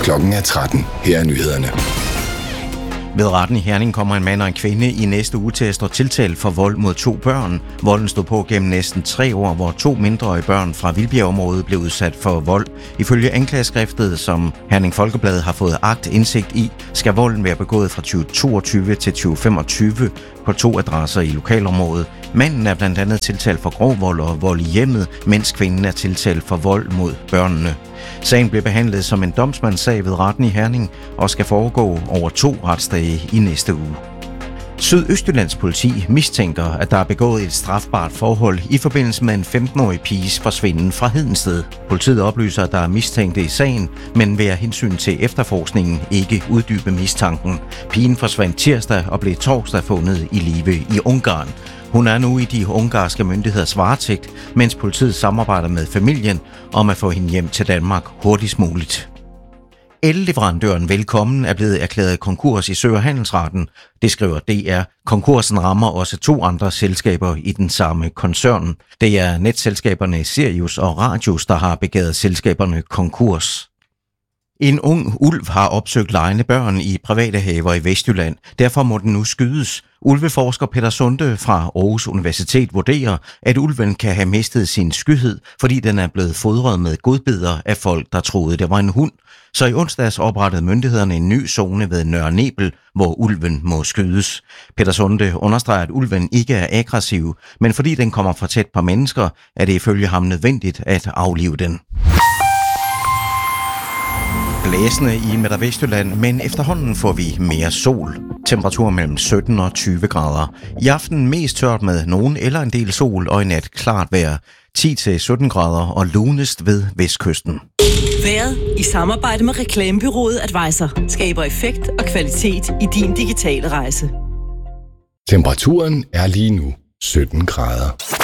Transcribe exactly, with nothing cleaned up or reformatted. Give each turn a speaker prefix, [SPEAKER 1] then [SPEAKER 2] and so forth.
[SPEAKER 1] Klokken er tretten. Her er nyhederne.
[SPEAKER 2] Ved retten i Herning kommer en mand og en kvinde i næste uge til at stå tiltalt for vold mod to børn. Volden stod på gennem næsten tre år, hvor to mindreårige børn fra Vildbjergområdet blev udsat for vold. Ifølge anklageskriftet, som Herning Folkeblad har fået aktindsigt i, skal volden være begået fra tyve toogtyve til tyve femogtyve på to adresser i lokalområdet. Manden er blandt andet tiltalt for grov vold og vold i hjemmet, mens kvinden er tiltalt for vold mod børnene. Sagen blev behandlet som en domsmandssag ved retten i Herning og skal foregå over to retsdage i næste uge. Sydøstjyllands politi mistænker, at der er begået et strafbart forhold i forbindelse med en femten-årig piges forsvinden fra Hedensted. Politiet oplyser, at der er mistænkte i sagen, men vil af hensyn til efterforskningen ikke uddybe mistanken. Pigen forsvandt tirsdag og blev torsdag fundet i live i Ungarn. Hun er nu i de ungarske myndigheders varetægt, mens politiet samarbejder med familien om at få hende hjem til Danmark hurtigst muligt. El-leverandøren Velkommen er blevet erklæret konkurs i Sø- og Handelsretten. Det skriver D R. Konkursen rammer også to andre selskaber i den samme koncern. Det er netselskaberne Sirius og Radius, der har begæret selskaberne konkurs. En ung ulv har opsøgt legende børn i private haver i Vestjylland. Derfor må den nu skydes. Ulveforsker Peter Sunde fra Aarhus Universitet vurderer, at ulven kan have mistet sin skyhed, fordi den er blevet fodret med godbidder af folk, der troede, det var en hund. Så i onsdags oprettede myndighederne en ny zone ved Nørre Nebel, hvor ulven må skydes. Peter Sunde understreger, at ulven ikke er aggressiv, men fordi den kommer for tæt på mennesker, er det ifølge ham nødvendigt at aflive den. Blæsende i Midt- og Vestjylland, men efterhånden får vi mere sol. Temperatur mellem sytten og tyve grader. I aften mest tørt med nogen eller en del sol, og i nat klart vejr. ti til sytten grader og lunest ved vestkysten.
[SPEAKER 3] Vejret i samarbejde med reklamebureauet Advisor skaber effekt og kvalitet i din digitale rejse.
[SPEAKER 1] Temperaturen er lige nu sytten grader.